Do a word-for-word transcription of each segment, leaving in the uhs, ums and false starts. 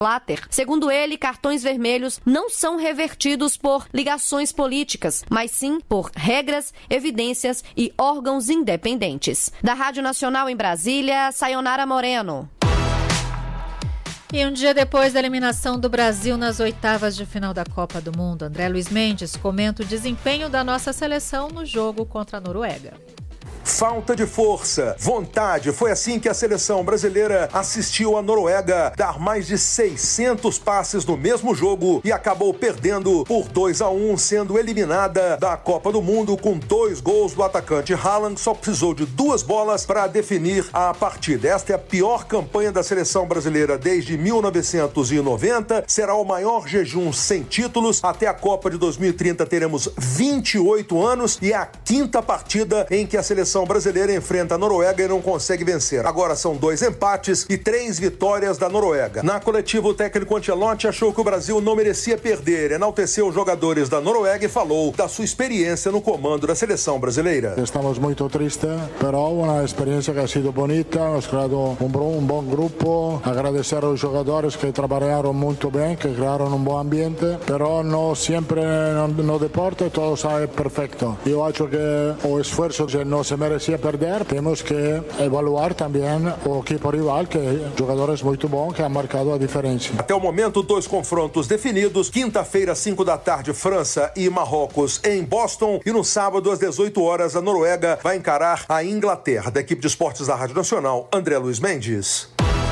Blatter. Segundo ele, cartões vermelhos não são revertidos por ligações políticas, mas sim por regras, evidências e órgãos independentes. Da Rádio Nacional em Brasília, Sayonara Moreno. E um dia depois da eliminação do Brasil nas oitavas de final da Copa do Mundo, André Luiz Mendes comenta o desempenho da nossa seleção no jogo contra a Noruega. Falta de força, vontade, foi assim que a seleção brasileira assistiu a Noruega dar mais de seiscentos passes no mesmo jogo e acabou perdendo por dois a um, sendo eliminada da Copa do Mundo com dois gols do atacante Haaland. Só precisou de duas bolas para definir a partida. Esta é a pior campanha da seleção brasileira desde mil novecentos e noventa, será o maior jejum sem títulos. Até a Copa de dois mil e trinta teremos vinte e oito anos e é a quinta partida em que a seleção A seleção brasileira enfrenta a Noruega e não consegue vencer. Agora são dois empates e três vitórias da Noruega. Na coletiva, o técnico Ancelotti achou que o Brasil não merecia perder, enalteceu os jogadores da Noruega e falou da sua experiência no comando da seleção brasileira. Estamos muito tristes, però uma experiência que ha sido bonita, hemos creado um bom, um bom grupo, agradecer aos jogadores que trabalharam muito bem, que criaram um bom ambiente, però não sempre no, no deporte todo sai perfeito. Eu acho que o esforço que não se merecia perder, temos que evaluar também o equipe rival, que é jogadores muito bons, que han marcado a diferença. Até o momento, dois confrontos definidos. Quinta-feira, cinco da tarde, França e Marrocos em Boston. E no sábado, às dezoito horas, a Noruega vai encarar a Inglaterra. Da equipe de esportes da Rádio Nacional, André Luiz Mendes.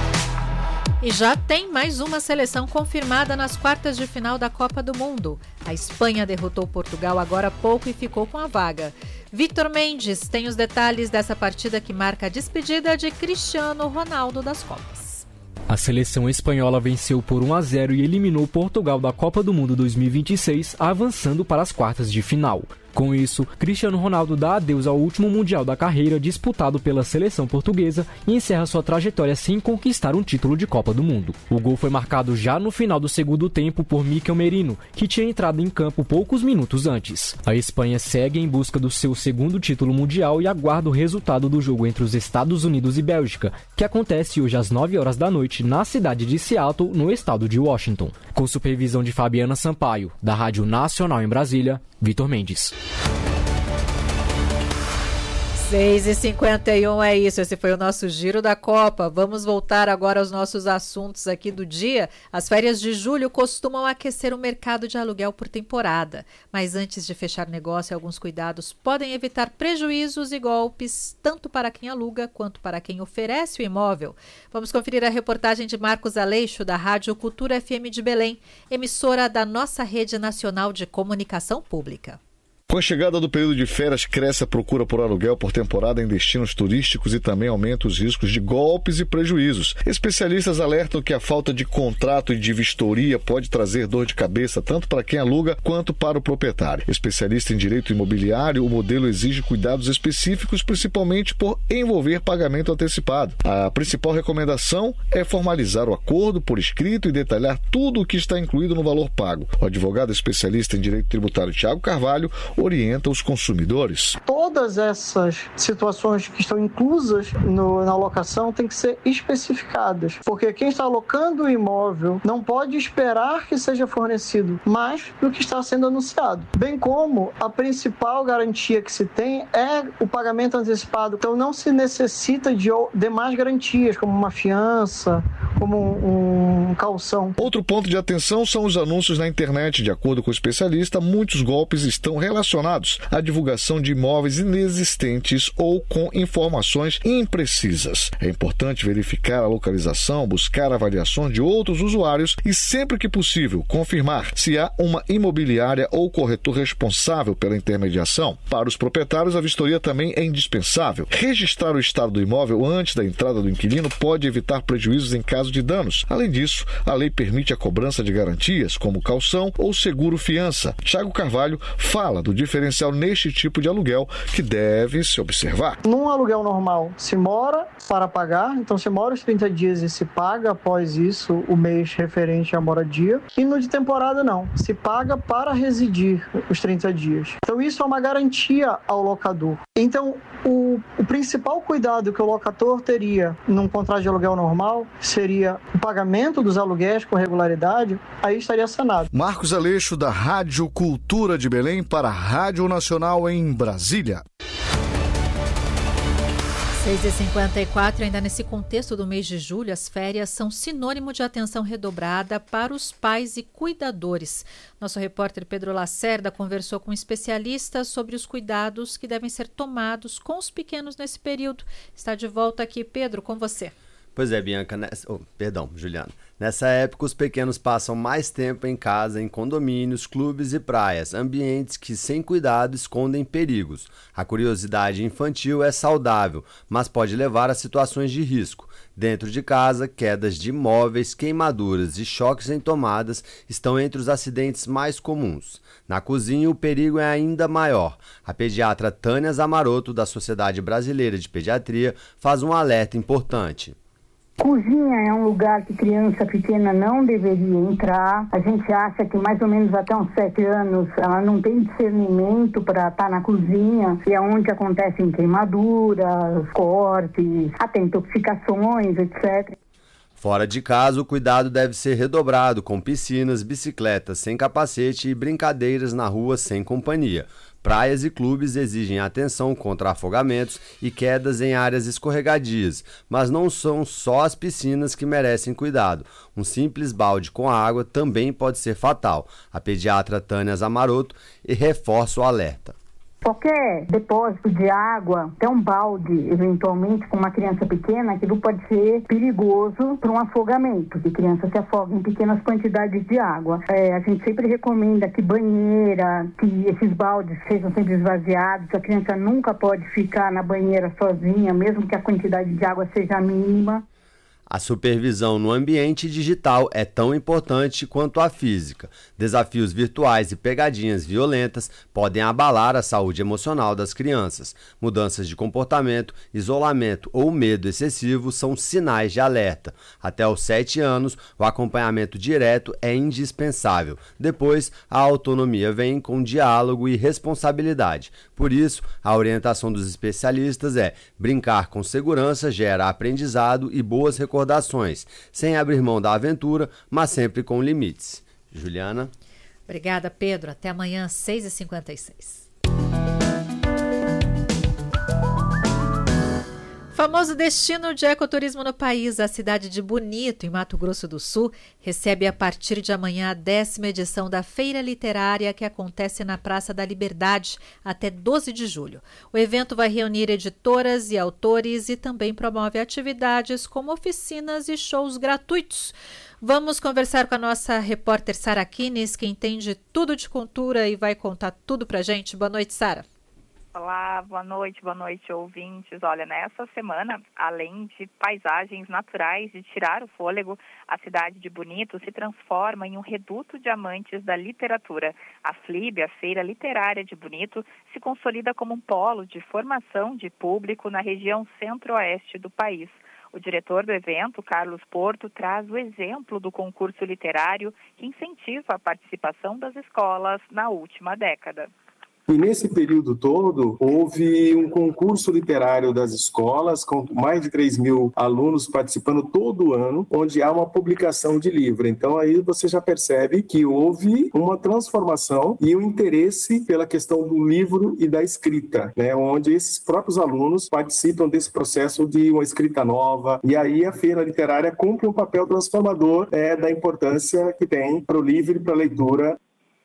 E já tem mais uma seleção confirmada nas quartas de final da Copa do Mundo. A Espanha derrotou Portugal agora há pouco e ficou com a vaga. Vitor Mendes tem os detalhes dessa partida que marca a despedida de Cristiano Ronaldo das Copas. A seleção espanhola venceu por um a zero e eliminou Portugal da Copa do Mundo dois mil e vinte e seis, avançando para as quartas de final. Com isso, Cristiano Ronaldo dá adeus ao último Mundial da carreira disputado pela seleção portuguesa e encerra sua trajetória sem conquistar um título de Copa do Mundo. O gol foi marcado já no final do segundo tempo por Mikel Merino, que tinha entrado em campo poucos minutos antes. A Espanha segue em busca do seu segundo título mundial e aguarda o resultado do jogo entre os Estados Unidos e Bélgica, que acontece hoje às nove horas da noite na cidade de Seattle, no estado de Washington. Com supervisão de Fabiana Sampaio, da Rádio Nacional em Brasília, Vitor Mendes. seis e cinquenta e um é isso, esse foi o nosso Giro da Copa. Vamos voltar agora aos nossos assuntos aqui do dia. As férias de julho costumam aquecer o mercado de aluguel por temporada. Mas antes de fechar negócio, alguns cuidados podem evitar prejuízos e golpes, tanto para quem aluga quanto para quem oferece o imóvel. Vamos conferir a reportagem de Marcos Aleixo, da Rádio Cultura F M de Belém, emissora da nossa Rede Nacional de Comunicação Pública. Com a chegada do período de férias, cresce a procura por aluguel por temporada em destinos turísticos e também aumenta os riscos de golpes e prejuízos. Especialistas alertam que a falta de contrato e de vistoria pode trazer dor de cabeça tanto para quem aluga quanto para o proprietário. Especialista em direito imobiliário, o modelo exige cuidados específicos, principalmente por envolver pagamento antecipado. A principal recomendação é formalizar o acordo por escrito e detalhar tudo o que está incluído no valor pago. O advogado especialista em direito tributário Tiago Carvalho orienta os consumidores. Todas essas situações que estão inclusas no, na locação têm que ser especificadas, porque quem está alocando o imóvel não pode esperar que seja fornecido mais do que está sendo anunciado. Bem como a principal garantia que se tem é o pagamento antecipado. Então não se necessita de demais garantias, como uma fiança, como um, um calção. Outro ponto de atenção são os anúncios na internet. De acordo com o especialista, muitos golpes estão relacionados relacionados à divulgação de imóveis inexistentes ou com informações imprecisas. É importante verificar a localização, buscar avaliações de outros usuários e, sempre que possível, confirmar se há uma imobiliária ou corretor responsável pela intermediação. Para os proprietários, a vistoria também é indispensável. Registrar o estado do imóvel antes da entrada do inquilino pode evitar prejuízos em caso de danos. Além disso, a lei permite a cobrança de garantias, como calção ou seguro-fiança. Tiago Carvalho fala do diferencial neste tipo de aluguel que deve se observar. Num aluguel normal, se mora para pagar, então se mora os trinta dias e se paga após isso o mês referente à moradia. E no de temporada não, se paga para residir os trinta dias. Então isso é uma garantia ao locador. Então o, o principal cuidado que o locador teria num contrato de aluguel normal seria haveria o pagamento dos aluguéis com regularidade, aí estaria sanado. Marcos Aleixo, da Rádio Cultura de Belém, para a Rádio Nacional em Brasília. seis e cinquenta e quatro, ainda nesse contexto do mês de julho, as férias são sinônimo de atenção redobrada para os pais e cuidadores. Nosso repórter Pedro Lacerda conversou com especialistas sobre os cuidados que devem ser tomados com os pequenos nesse período. Está de volta aqui, Pedro, com você. Pois é, Bianca, nessa... oh, perdão, Juliana. Nessa época, os pequenos passam mais tempo em casa, em condomínios, clubes e praias, ambientes que, sem cuidado, escondem perigos. A curiosidade infantil é saudável, mas pode levar a situações de risco. Dentro de casa, quedas de móveis, queimaduras e choques em tomadas estão entre os acidentes mais comuns. Na cozinha, o perigo é ainda maior. A pediatra Tânia Zamaroto, da Sociedade Brasileira de Pediatria, faz um alerta importante. Cozinha é um lugar que criança pequena não deveria entrar. A gente acha que mais ou menos até uns sete anos ela não tem discernimento para estar na cozinha, e é onde acontecem queimaduras, cortes, até intoxicações, etcétera. Fora de casa, o cuidado deve ser redobrado com piscinas, bicicletas sem capacete e brincadeiras na rua sem companhia. Praias e clubes exigem atenção contra afogamentos e quedas em áreas escorregadias, mas não são só as piscinas que merecem cuidado. Um simples balde com água também pode ser fatal. A pediatra Tânia Zamaroto reforça o alerta. Qualquer depósito de água, até um balde, eventualmente, com uma criança pequena, aquilo pode ser perigoso para um afogamento, que criança se afoga em pequenas quantidades de água. É, a gente sempre recomenda que banheira, que esses baldes sejam sempre esvaziados, a criança nunca pode ficar na banheira sozinha, mesmo que a quantidade de água seja mínima. A supervisão no ambiente digital é tão importante quanto a física. Desafios virtuais e pegadinhas violentas podem abalar a saúde emocional das crianças. Mudanças de comportamento, isolamento ou medo excessivo são sinais de alerta. Até os sete anos, o acompanhamento direto é indispensável. Depois, a autonomia vem com diálogo e responsabilidade. Por isso, a orientação dos especialistas é: brincar com segurança gera aprendizado e boas recordações. Recordações, sem abrir mão da aventura, mas sempre com limites. Juliana? Obrigada, Pedro. Até amanhã, seis e cinquenta e seis. Famoso destino de ecoturismo no país, a cidade de Bonito, em Mato Grosso do Sul, recebe a partir de amanhã a décima edição da Feira Literária, que acontece na Praça da Liberdade até doze de julho. O evento vai reunir editoras e autores e também promove atividades como oficinas e shows gratuitos. Vamos conversar com a nossa repórter Sara Kines, que entende tudo de cultura e vai contar tudo pra gente. Boa noite, Sara. Olá, boa noite, boa noite, ouvintes. Olha, nessa semana, além de paisagens naturais de tirar o fôlego, a cidade de Bonito se transforma em um reduto de amantes da literatura. A FLIB, a Feira Literária de Bonito, se consolida como um polo de formação de público na região centro-oeste do país. O diretor do evento, Carlos Porto, traz o exemplo do concurso literário que incentiva a participação das escolas na última década. E nesse período todo, houve um concurso literário das escolas, com mais de três mil alunos participando todo ano, onde há uma publicação de livro. Então aí você já percebe que houve uma transformação e um interesse pela questão do livro e da escrita, né? Onde esses próprios alunos participam desse processo de uma escrita nova. E aí a Feira Literária cumpre um papel transformador é, da importância que tem para o livro e para a leitura.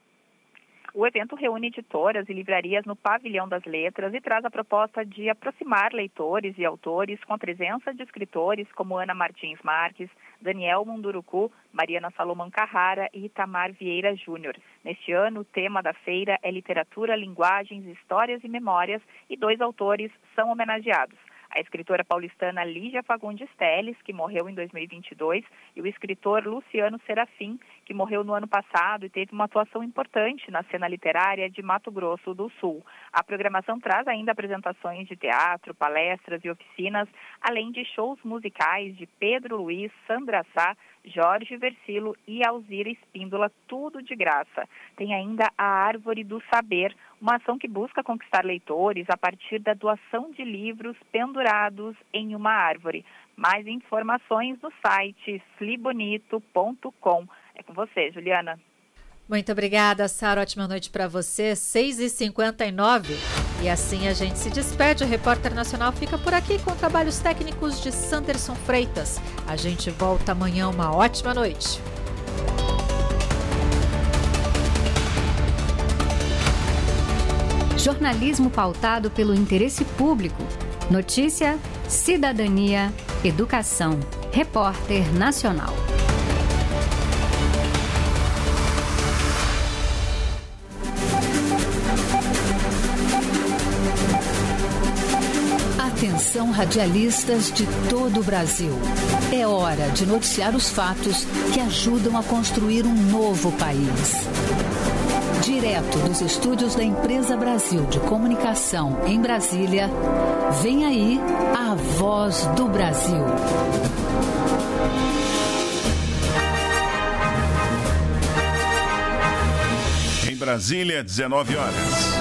O evento reúne editoras e livrarias no Pavilhão das Letras e traz a proposta de aproximar leitores e autores com a presença de escritores como Ana Martins Marques, Daniel Munduruku, Mariana Salomão Carrara e Itamar Vieira Júnior. Neste ano, o tema da feira é Literatura, Linguagens, Histórias e Memórias e dois autores são homenageados. A escritora paulistana Lígia Fagundes Telles, que morreu em dois mil e vinte e dois, e o escritor Luciano Serafim, que morreu no ano passado e teve uma atuação importante na cena literária de Mato Grosso do Sul. A programação traz ainda apresentações de teatro, palestras e oficinas, além de shows musicais de Pedro Luiz, Sandra Sá, Jorge Versilo e Alzira Espíndola, tudo de graça. Tem ainda a Árvore do Saber, uma ação que busca conquistar leitores a partir da doação de livros pendurados em uma árvore. Mais informações no site flibonito ponto com. É com você, Juliana. Muito obrigada, Sara. Ótima noite para você. seis e cinquenta e nove. E assim a gente se despede. O Repórter Nacional fica por aqui com trabalhos técnicos de Sanderson Freitas. A gente volta amanhã. Uma ótima noite. Jornalismo pautado pelo interesse público. Notícia, cidadania, educação. Repórter Nacional. Atenção, radialistas de todo o Brasil. É hora de noticiar os fatos que ajudam a construir um novo país. Direto dos estúdios da Empresa Brasil de Comunicação em Brasília, vem aí a Voz do Brasil. Em Brasília, dezenove horas.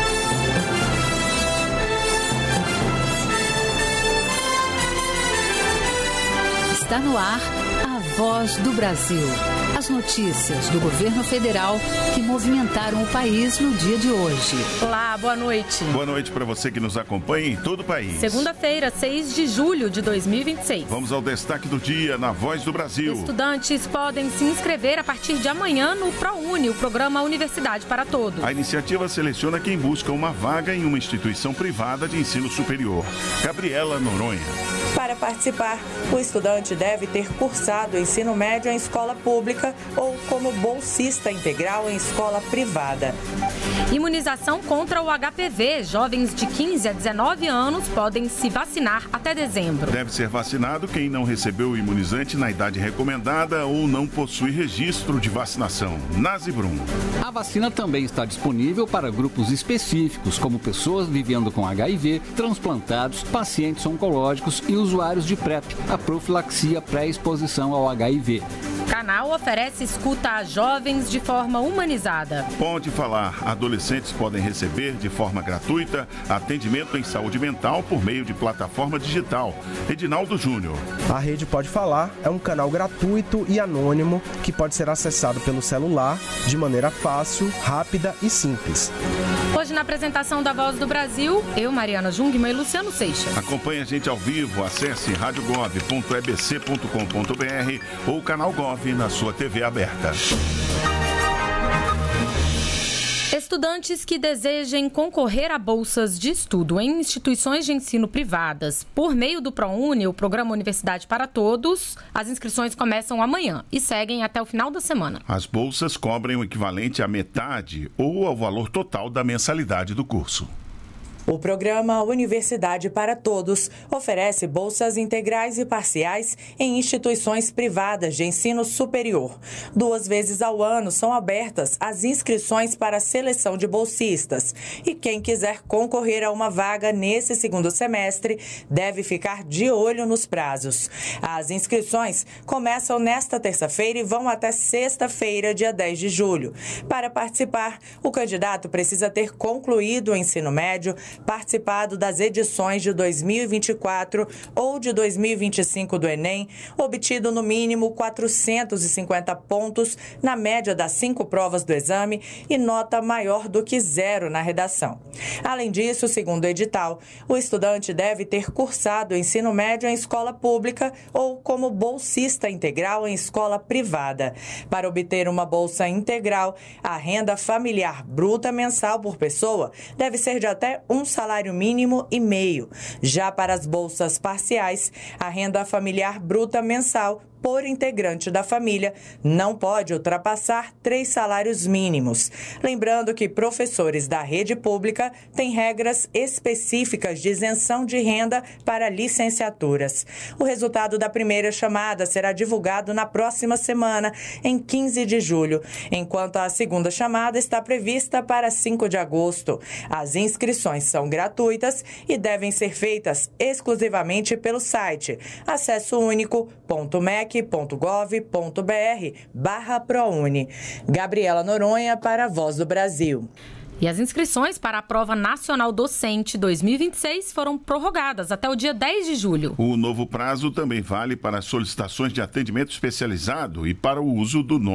Está no ar a Voz do Brasil. As notícias do governo federal que movimentaram o país no dia de hoje. Olá, boa noite. Boa noite para você que nos acompanha em todo o país. Segunda-feira, seis de julho de dois mil e vinte e seis. Vamos ao destaque do dia na Voz do Brasil. Estudantes podem se inscrever a partir de amanhã no ProUni, o programa Universidade para Todos. A iniciativa seleciona quem busca uma vaga em uma instituição privada de ensino superior. Gabriela Noronha. Para participar, o estudante deve ter cursado ensino médio em escola pública ou como bolsista integral em escola privada. Imunização contra o H P V. Jovens de quinze a dezenove anos podem se vacinar até dezembro. Deve ser vacinado quem não recebeu o imunizante na idade recomendada ou não possui registro de vacinação. Nazibrum. A vacina também está disponível para grupos específicos, como pessoas vivendo com H I V, transplantados, pacientes oncológicos e usuários de PrEP, a profilaxia pré-exposição ao H I V. O canal oferece escuta a jovens de forma humanizada. Pode Falar. Adolescentes podem receber de forma gratuita atendimento em saúde mental por meio de plataforma digital. Edinaldo Júnior. A Rede Pode Falar é um canal gratuito e anônimo que pode ser acessado pelo celular de maneira fácil, rápida e simples. Hoje na apresentação da Voz do Brasil, eu, Mariana Jungmann e Luciano Seixas. Acompanhe a gente ao vivo, acesse rádio gov ponto e b c ponto com ponto b r ou canal Gov na sua T V aberta. Estudantes que desejem concorrer a bolsas de estudo em instituições de ensino privadas por meio do ProUni, o Programa Universidade para Todos, as inscrições começam amanhã e seguem até o final da semana. As bolsas cobrem o equivalente à metade ou ao valor total da mensalidade do curso. O programa Universidade para Todos oferece bolsas integrais e parciais em instituições privadas de ensino superior. Duas vezes ao ano são abertas as inscrições para a seleção de bolsistas. E quem quiser concorrer a uma vaga nesse segundo semestre deve ficar de olho nos prazos. As inscrições começam nesta terça-feira e vão até sexta-feira, dia dez de julho. Para participar, o candidato precisa ter concluído o ensino médio, participado das edições de dois mil e vinte e quatro ou de dois mil e vinte e cinco do Enem, obtido no mínimo quatrocentos e cinquenta pontos na média das cinco provas do exame e nota maior do que zero na redação. Além disso, segundo o edital, o estudante deve ter cursado o ensino médio em escola pública ou como bolsista integral em escola privada. Para obter uma bolsa integral, a renda familiar bruta mensal por pessoa deve ser de até um salário mínimo e meio. Já para as bolsas parciais, a renda familiar bruta mensal por integrante da família não pode ultrapassar três salários mínimos. Lembrando que professores da rede pública têm regras específicas de isenção de renda para licenciaturas. O resultado da primeira chamada será divulgado na próxima semana, em quinze de julho, enquanto a segunda chamada está prevista para cinco de agosto. As inscrições são gratuitas e devem ser feitas exclusivamente pelo site acesso único ponto m e c ponto gov ponto b r barra ProUni. Gabriela Noronha para a Voz do Brasil. E as inscrições para a Prova Nacional Docente dois mil e vinte e seis foram prorrogadas até o dia dez de julho. O novo prazo também vale para solicitações de atendimento especializado e para o uso do nome